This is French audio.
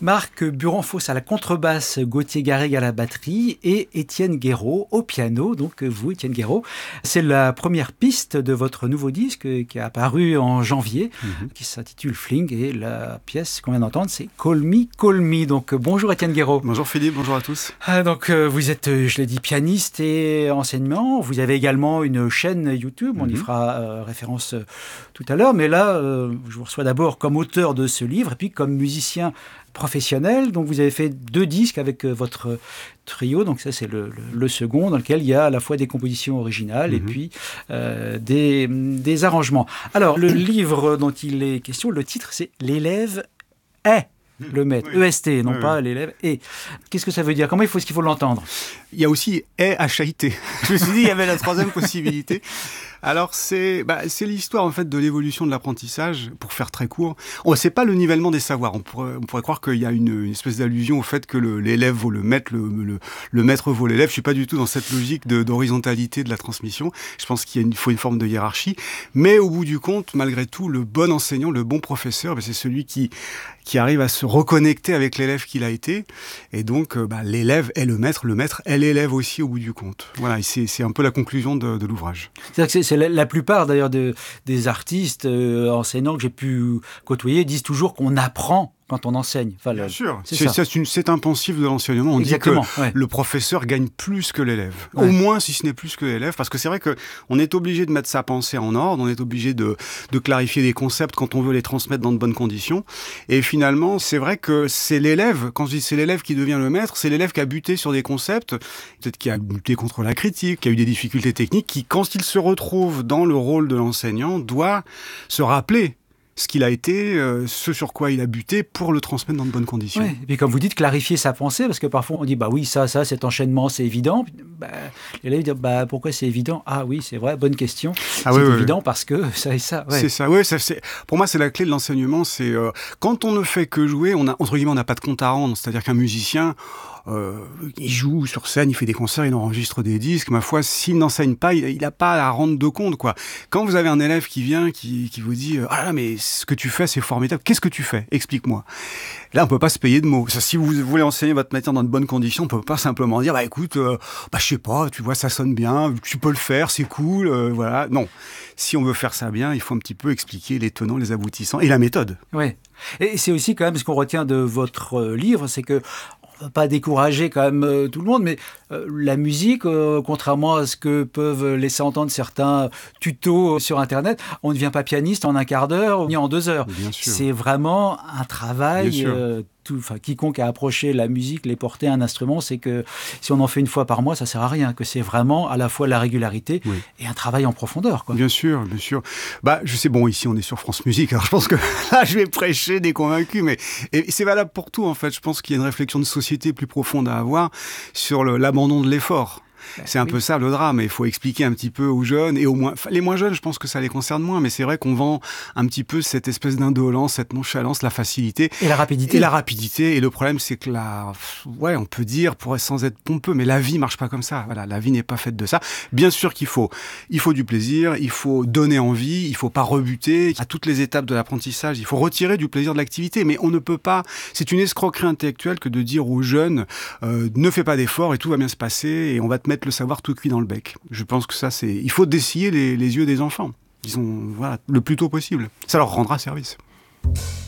Marc Burenfos à la contrebasse, Gauthier Garrigue à la batterie et Étienne Guéraud au piano. Donc vous, Étienne Guéraud, c'est la première piste de votre nouveau disque qui est apparu en janvier, qui s'intitule Fling, et la pièce qu'on vient d'entendre, c'est Call Me, Call Me. Donc bonjour Étienne Guéraud. Bonjour Philippe, bonjour à tous. Donc vous êtes, je l'ai dit, pianiste et enseignant. Vous avez également une chaîne YouTube, on y fera référence tout à l'heure, mais là, je vous reçois d'abord comme auteur de ce livre et puis comme musicien professionnel. Donc vous avez fait 2 disques avec votre trio, donc ça c'est le second, dans lequel il y a à la fois des compositions originales et puis des arrangements. Alors le livre dont il est question, le titre c'est L'élève est le maître, EST, non pas l'élève est. Qu'est-ce que ça veut dire? Est-ce qu'il faut l'entendre? Il y a aussi est HIT. Je me suis dit il y avait la troisième possibilité. Alors c'est l'histoire en fait de l'évolution de l'apprentissage, pour faire très court. C'est pas le nivellement des savoirs. On pourrait croire qu'il y a une espèce d'allusion au fait que l'élève vaut le maître, le maître vaut l'élève. Je suis pas du tout dans cette logique d'horizontalité de la transmission. Je pense qu'il faut une forme de hiérarchie. Mais au bout du compte, malgré tout, le bon enseignant, le bon professeur, c'est celui qui arrive à se reconnecter avec l'élève qu'il a été. Et donc l'élève est le maître est l'élève aussi au bout du compte. Voilà, c'est un peu la conclusion de l'ouvrage. C'est-à-dire que c'est la plupart d'ailleurs des artistes enseignants que j'ai pu côtoyer disent toujours qu'on apprend quand on enseigne. Enfin, bien sûr, c'est un pensif de l'enseignement. On Exactement, dit que le professeur gagne plus que l'élève. Au moins, si ce n'est plus que l'élève, parce que c'est vrai qu'on est obligé de mettre sa pensée en ordre, on est obligé de clarifier des concepts quand on veut les transmettre dans de bonnes conditions. Et finalement, c'est vrai que c'est l'élève, quand je dis c'est l'élève qui devient le maître, c'est l'élève qui a buté sur des concepts, peut-être qui a buté contre la critique, qui a eu des difficultés techniques, qui, quand il se retrouve dans le rôle de l'enseignant, doit se rappeler ce qu'il a été, ce sur quoi il a buté, pour le transmettre dans de bonnes conditions. Oui, et puis comme vous dites, clarifier sa pensée, parce que parfois on dit oui, ça, cet enchaînement, c'est évident. L'élève dit pourquoi c'est évident? Ah oui, c'est vrai, bonne question. C'est évident parce que ça et ça. Ouais. C'est ça, pour moi, c'est la clé de l'enseignement. C'est quand on ne fait que jouer, entre guillemets, on n'a pas de compte à rendre. C'est-à-dire qu'un musicien, il joue sur scène, il fait des concerts, il enregistre des disques. Ma foi, s'il n'enseigne pas, il n'a pas à rendre de compte, quoi. Quand vous avez un élève qui vient, qui vous dit ah là, mais ce que tu fais, c'est formidable. Qu'est-ce que tu fais? Explique-moi. Là, on peut pas se payer de mots. Si vous voulez enseigner votre matière dans de bonnes conditions, on peut pas simplement dire écoute, je sais pas, tu vois, ça sonne bien, tu peux le faire, c'est cool, voilà. Non. Si on veut faire ça bien, il faut un petit peu expliquer les tenants, les aboutissants et la méthode. Ouais. Et c'est aussi quand même ce qu'on retient de votre livre, c'est que on ne va pas décourager quand même tout le monde, mais la musique, contrairement à ce que peuvent laisser entendre certains tutos sur Internet, on ne devient pas pianiste en un quart d'heure ni en 2 heures. Bien sûr. C'est vraiment un travail. Quiconque a approché la musique, les porter un instrument, c'est que si on en fait une fois par mois, ça sert à rien. Que c'est vraiment à la fois la régularité et un travail en profondeur, quoi. Bien sûr, bien sûr. Je sais, ici on est sur France Musique, alors je pense que là je vais prêcher des convaincus, mais c'est valable pour tout en fait. Je pense qu'il y a une réflexion de société plus profonde à avoir sur l'abandon de l'effort. C'est un peu ça le drame, et il faut expliquer un petit peu aux jeunes, et les moins jeunes, je pense que ça les concerne moins, mais c'est vrai qu'on vend un petit peu cette espèce d'indolence, cette nonchalance, la facilité. Et la rapidité. Et le problème, c'est que on peut dire, sans être pompeux, mais la vie marche pas comme ça. Voilà, la vie n'est pas faite de ça. Bien sûr qu'il faut du plaisir, il faut donner envie, il faut pas rebuter. À toutes les étapes de l'apprentissage, il faut retirer du plaisir de l'activité, mais on ne peut pas, c'est une escroquerie intellectuelle que de dire aux jeunes, ne fais pas d'efforts et tout va bien se passer, et on va te mettre le savoir tout cuit dans le bec. Je pense que il faut dessiller les yeux des enfants, disons, le plus tôt possible. Ça leur rendra service.